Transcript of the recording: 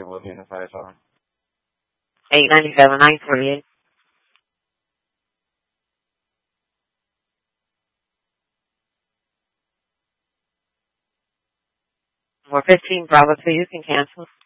location 57. 897, 948. More 15, Bravo 2, you can cancel.